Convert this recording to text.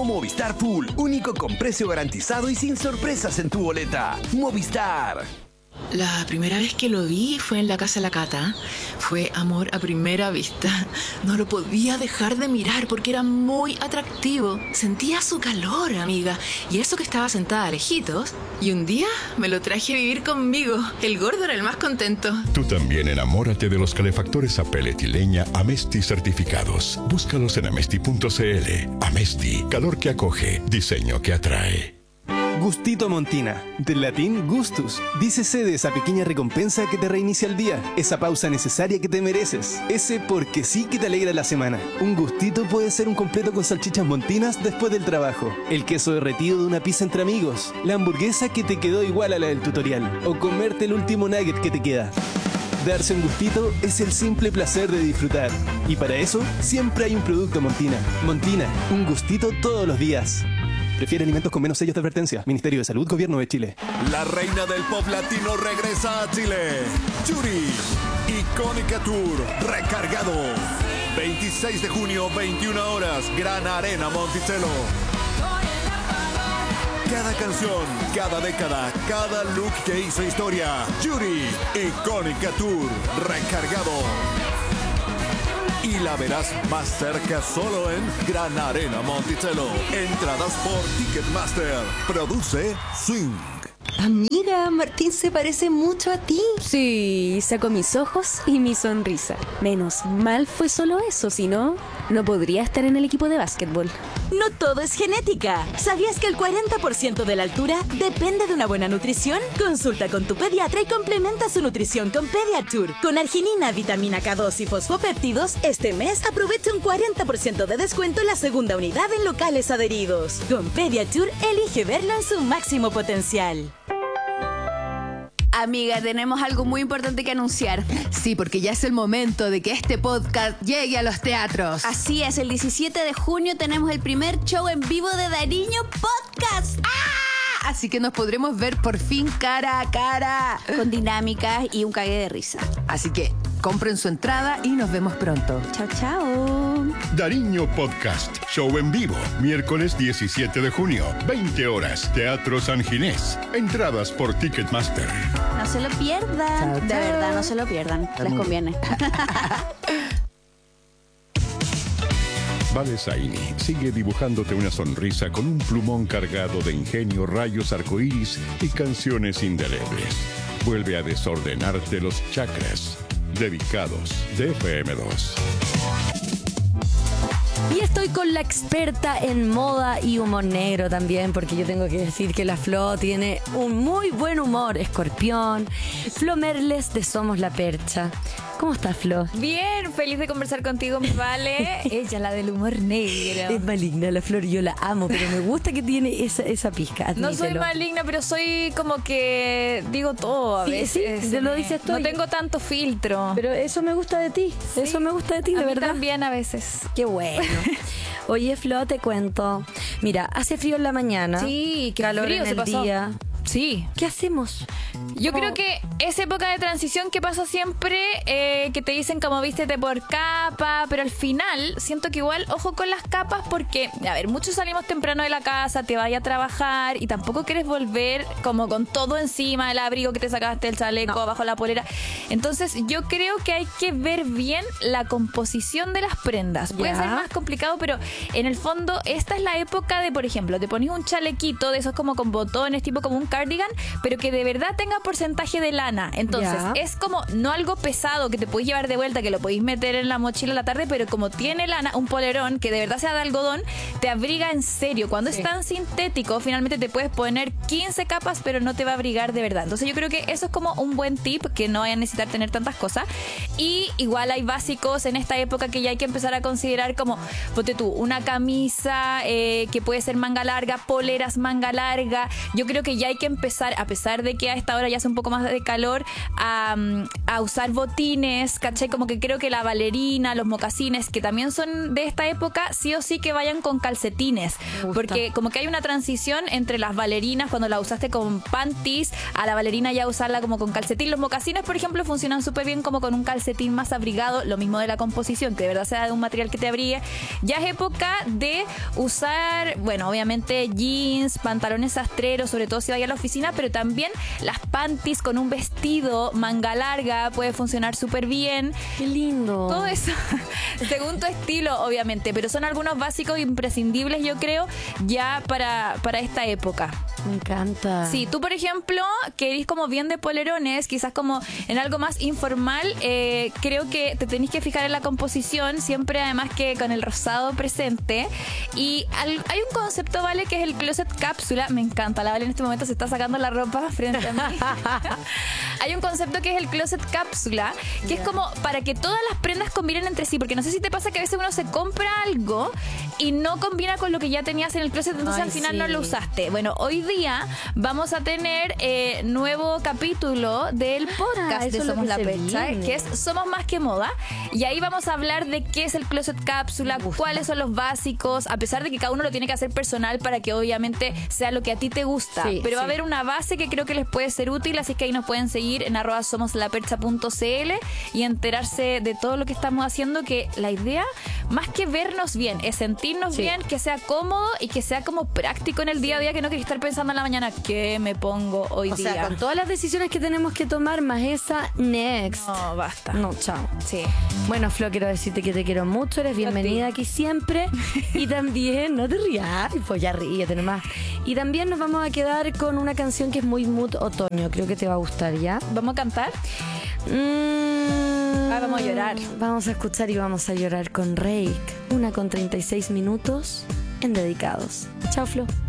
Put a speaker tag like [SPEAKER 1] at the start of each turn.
[SPEAKER 1] Nuevo Movistar Pool, único con precio garantizado y sin sorpresas en tu boleta. Movistar.
[SPEAKER 2] La primera vez que lo vi fue en la casa de la Cata. Fue amor a primera vista. No lo podía dejar de mirar porque era muy atractivo. Sentía su calor, amiga. Y eso que estaba sentada lejitos. Y un día me lo traje a vivir conmigo. El gordo era el más contento.
[SPEAKER 3] Tú también enamórate de los calefactores a pellet y leña Amesti certificados. Búscalos en amesti.cl. Amesti, calor que acoge, diseño que atrae.
[SPEAKER 4] Gustito Montina, del latín gustus. Dícese de esa pequeña recompensa que te reinicia el día, esa pausa necesaria que te mereces, ese porque sí que te alegra la semana. Un gustito puede ser un completo con salchichas montinas después del trabajo, el queso derretido de una pizza entre amigos, la hamburguesa que te quedó igual a la del tutorial, o comerte el último nugget que te queda. Darse un gustito es el simple placer de disfrutar. Y para eso, siempre hay un producto Montina. Montina, un gustito todos los días. Prefiere alimentos con menos sellos de advertencia. Ministerio de Salud, Gobierno de Chile.
[SPEAKER 5] La reina del pop latino regresa a Chile. Yuri, Icónica Tour, recargado. 26 de junio, 21 horas, Gran Arena Monticello. Cada canción, cada década, cada look que hizo historia. Yuri, Icónica Tour, recargado. Y la verás más cerca solo en Gran Arena Monticello. Entradas por Ticketmaster. Produce Swing.
[SPEAKER 6] Amiga, Martín se parece mucho a ti.
[SPEAKER 7] Sí, sacó mis ojos y mi sonrisa. Menos mal fue solo eso, si no, no podría estar en el equipo de básquetbol.
[SPEAKER 6] No todo es genética. ¿Sabías que el 40% de la altura depende de una buena nutrición? Consulta con tu pediatra y complementa su nutrición con Pediature. Con arginina, vitamina K2 y fosfopéptidos, este mes aprovecha un 40% de descuento en la segunda unidad en locales adheridos. Con Pediature, elige verlo en su máximo potencial.
[SPEAKER 8] Amiga, tenemos algo muy importante que anunciar.
[SPEAKER 2] Sí, porque ya es el momento de que este podcast llegue a los teatros.
[SPEAKER 8] Así es, el 17 de junio tenemos el primer show en vivo de Dariño Podcast.
[SPEAKER 2] ¡Ah! Así que nos podremos ver por fin cara a cara.
[SPEAKER 8] Con dinámicas y un cague de risa.
[SPEAKER 2] Así que compren su entrada y nos vemos pronto.
[SPEAKER 8] Chao, chao.
[SPEAKER 3] Dariño Podcast, show en vivo, miércoles 17 de junio, 20 horas, Teatro San Ginés. Entradas por Ticketmaster.
[SPEAKER 8] No se lo pierdan.
[SPEAKER 2] Chao,
[SPEAKER 8] de
[SPEAKER 2] chao.
[SPEAKER 8] verdad, no se lo pierdan. Les conviene.
[SPEAKER 3] Vale Zaini sigue dibujándote una sonrisa con un plumón cargado de ingenio, rayos arcoíris y canciones indelebles. Vuelve a desordenarte los chakras. Dedicados de FM2.
[SPEAKER 7] Y estoy con la experta en moda y humor negro también, porque yo tengo que decir que la Flo tiene un muy buen humor. Escorpión, Flo Merles de Somos la Percha. ¿Cómo estás, Flo?
[SPEAKER 9] Bien, feliz de conversar contigo, mi Vale. Ella, la del humor negro.
[SPEAKER 7] Es maligna la Flor, yo la amo, pero me gusta que tiene esa pizca. Admítelo.
[SPEAKER 9] No soy maligna, pero soy como que digo todo a veces.
[SPEAKER 7] Sí, te lo dices tú.
[SPEAKER 9] No tengo tanto filtro.
[SPEAKER 7] Pero eso me gusta de ti. Sí. Eso me gusta de ti, de verdad.
[SPEAKER 9] También a veces.
[SPEAKER 7] Qué bueno. Oye, Flo, te cuento. Mira, hace frío en la mañana.
[SPEAKER 9] Sí, qué
[SPEAKER 7] calor
[SPEAKER 9] frío
[SPEAKER 7] en
[SPEAKER 9] se
[SPEAKER 7] el
[SPEAKER 9] pasó.
[SPEAKER 7] día.
[SPEAKER 9] Sí.
[SPEAKER 7] ¿Qué hacemos?
[SPEAKER 9] Yo creo que es época de transición que pasa siempre, que te dicen como vístete por capa, pero al final siento que igual ojo con las capas porque, a ver, muchos salimos temprano de la casa, te vayas a trabajar y tampoco quieres volver como con todo encima, el abrigo que te sacaste, el chaleco, abajo la polera. Entonces yo creo que hay que ver bien la composición de las prendas. Puede ser más complicado, pero en el fondo esta es la época de, por ejemplo, te pones un chalequito de esos como con botones, tipo como un cardigan, pero que de verdad tenga porcentaje de lana. Entonces es como no algo pesado que te puedes llevar de vuelta, que lo podéis meter en la mochila a la tarde, pero como tiene lana, un polerón que de verdad sea de algodón, te abriga en serio. Cuando es tan sintético, finalmente te puedes poner 15 capas, pero no te va a abrigar de verdad. Entonces yo creo que eso es como un buen tip, que no vayan a necesitar tener tantas cosas. Y igual hay básicos en esta época que ya hay que empezar a considerar como, ponte tú, una camisa que puede ser manga larga, poleras manga larga. Yo creo que ya hay que que empezar, a pesar de que a esta hora ya hace un poco más de calor, a usar botines, ¿cachai? Como que creo que la bailarina, los mocasines, que también son de esta época, sí o sí que vayan con calcetines. Porque como que hay una transición entre las bailarinas, cuando la usaste con panties, a la bailarina ya usarla como con calcetín. Los mocasines, por ejemplo, funcionan súper bien como con un calcetín más abrigado. Lo mismo de la composición, que de verdad sea de un material que te abrigue. Ya es época de usar, bueno, obviamente jeans, pantalones sastreros, sobre todo si vaya a la oficina, pero también las panties con un vestido, manga larga, puede funcionar súper bien.
[SPEAKER 7] Qué lindo.
[SPEAKER 9] Todo eso, según tu estilo, obviamente, pero son algunos básicos imprescindibles, yo creo, ya para esta época.
[SPEAKER 7] Me encanta.
[SPEAKER 9] Sí, tú, por ejemplo, que eres como bien de polerones, quizás como en algo más informal, creo que te tenés que fijar en la composición, siempre además que con el rosado presente. Y hay un concepto, Vale, que es el closet cápsula. Me encanta, la Vale en este momento se está sacando la ropa frente a mí. Hay un concepto que es el closet cápsula, que es como para que todas las prendas combinen entre sí, porque no sé si te pasa que a veces uno se compra algo y no combina con lo que ya tenías en el closet, entonces al final no lo usaste. Bueno, hoy día vamos a tener nuevo capítulo del podcast de Somos la Percha, que es Somos Más que Moda, y ahí vamos a hablar de qué es el closet cápsula, cuáles son los básicos, a pesar de que cada uno lo tiene que hacer personal para que obviamente sea lo que a ti te gusta, pero va a haber una base que creo que les puede ser útil, así que ahí nos pueden seguir en @somoslapercha.cl y enterarse de todo lo que estamos haciendo, que la idea, más que vernos bien, es sentirnos bien, que sea cómodo y que sea como práctico en el día a día, que no quieres estar pensando en la mañana ¿qué me pongo hoy día?
[SPEAKER 7] O sea, con todas las decisiones que tenemos que tomar, más esa, next.
[SPEAKER 9] No, basta.
[SPEAKER 7] No, chao.
[SPEAKER 9] Sí.
[SPEAKER 7] Bueno, Flo, quiero decirte que te quiero mucho, eres bienvenida aquí siempre. Y también, no te rías, pues ya ríete nomás. Y también nos vamos a quedar con una canción que es muy mood otoño, creo que te va a gustar, ¿ya?
[SPEAKER 9] ¿Vamos a cantar? Vamos a llorar.
[SPEAKER 7] Vamos a escuchar y vamos a llorar con Reik, 1:36 en Dedicados. Chao, Flo.